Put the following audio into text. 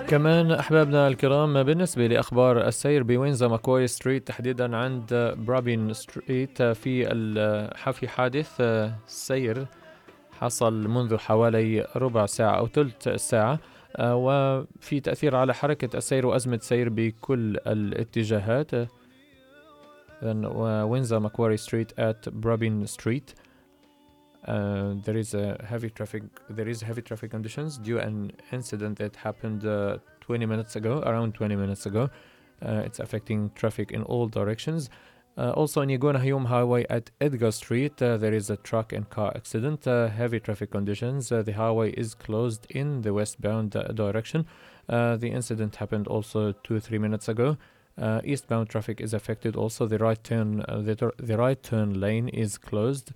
كمان أحبابنا الكرام بالنسبة لأخبار السير بوينزا ماكوي ستريت تحديدا عند برابين ستريت في حادث سير حصل منذ حوالي ربع ساعة أو ثلث ساعة، وفي تأثير على حركة السير وأزمة سير بكل الاتجاهات. وينزا ماكواري ستريت at برابين ستريت. There is heavy traffic conditions due an incident that happened around 20 minutes ago. It's affecting traffic in all directions. Also on Yagona Hayum Highway at Edgar Street, there is a truck and car accident. Heavy traffic conditions. The highway is closed in the westbound direction. The incident happened also 2-3 minutes ago. Eastbound traffic is affected also. The right turn lane is closed.